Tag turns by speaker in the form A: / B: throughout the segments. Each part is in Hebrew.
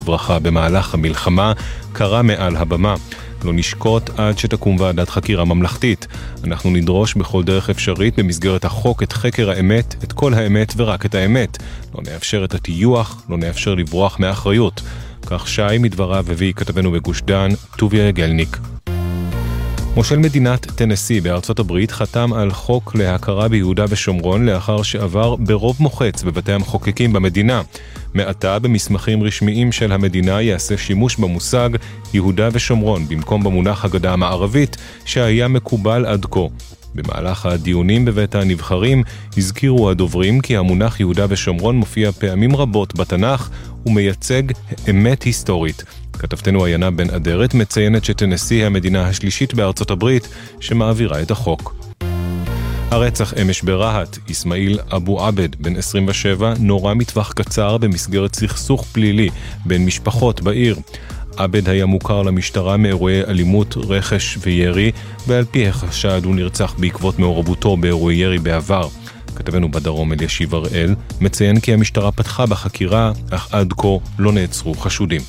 A: ברכה במהלך המלחמה קרא מעל הבמה. לא נשקוט עד שתקום ועדת חקירה ממלכתית. אנחנו נדרוש בכל דרך אפשרית במסגרת החוק את חקר האמת, את כל האמת ורק את האמת. לא נאפשר את הטיוח, לא נאפשר לברוח מאחריות. כך שי מדבריו הביא כתבנו בגוש דן, טוביה יגלניק. מושל מדינת טנסי בארצות הברית חתם על חוק להכרה ביהודה ושומרון לאחר שעבר ברוב מוחץ בבתי המחוקקים במדינה. מעתה במסמכים רשמיים של המדינה יעשה שימוש במושג יהודה ושומרון במקום במונח הגדה המערבית שהיה מקובל עד כה. במהלך הדיונים בבית הנבחרים הזכירו הדוברים כי המונח יהודה ושומרון מופיע פעמים רבות בתנ"ך ומייצג אמת היסטורית. כתבתנו עיינה בן אדרת מציינת שטנסי היא המדינה השלישית בארצות הברית שמעבירה את החוק. הרצח אמש ברהט, אסמאעיל אבו עבד, בן 27, נורה מטווח קצר במסגרת סכסוך פלילי בין משפחות בעיר. עבד היה מוכר למשטרה מאירועי אלימות, רכש וירי, ועל פי החשד הוא נרצח בעקבות מעורבותו באירועי ירי בעבר. כתבנו בדרום אלישיב הראל מציין כי המשטרה פתחה בחקירה, אך עד כה לא נעצרו חשודים.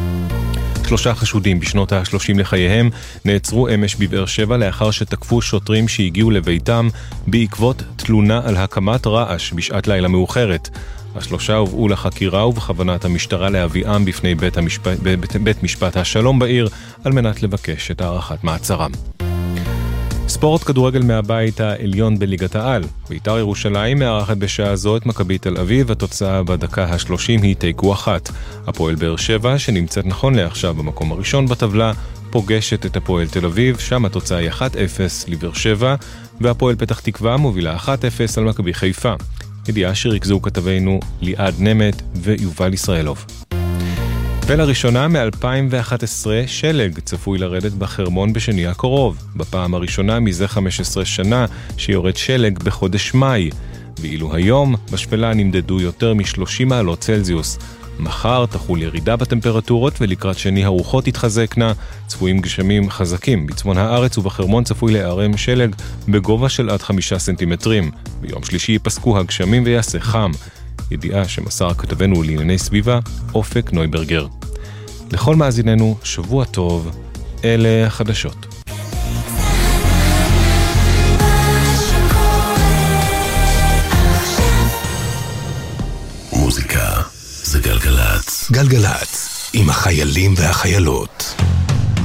A: 3 חשודים בשנות ה-30 לחייהם נעצרו אמש בבאר שבע לאחר שתקפו שוטרים שהגיעו לביתם בעקבות תלונה על הקמת רעש בשעת לילה מאוחרת. 3 הובאו לחקירה ובכוונת המשטרה להביאם בפני בית משפט השלום בעיר על מנת לבקש את הארכת מעצרם. ספורט כדורגל מהבית העליון בליגת העל. בית"ר ירושלים מארחת בשעה זו את מכבי תל אביב, התוצאה בדקה ה-30 היא תיקו 1. הפועל באר שבע, שנמצאת נכון לעכשיו במקום הראשון בטבלה, פוגשת את הפועל תל אביב, שם התוצאה היא 1-0 לבאר שבע, והפועל פתח תקווה מובילה 1-0 על מכבי חיפה. ידיעה שריכזו כתבינו ליעד נמת ויובל ישראלוב. ולראשונה מ-2011 שלג צפוי לרדת בחרמון בשני הקרוב, בפעם הראשונה מזה 15 שנה שיורד שלג בחודש מאי, ואילו היום בשפלה נמדדו יותר מ-30 מעלות צלזיוס. מחר תחול ירידה בטמפרטורות ולקראת שני הרוחות יתחזקנה, צפויים גשמים חזקים בצפון הארץ ובחרמון צפוי להיערם שלג בגובה של עד 5 סנטימטרים. ביום שלישי ייפסקו הגשמים ויעשה חם. ידיעה שמסר כתבנו לענייני סביבה אופק נויברגר. לכל מאזיננו שבוע טוב, אלה החדשות.
B: מוזיקה זה גלגלץ. גלגלץ עם החיילים והחיילות.